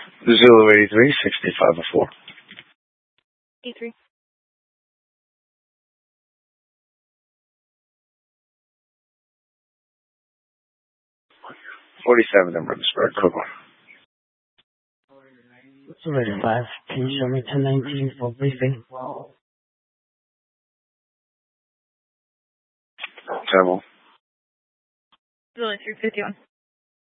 Zulu 83, 6504. 83. 47 number of the spread, Coco. Zulu 5, can you show me 1019 for briefing? Table. Zulu 351.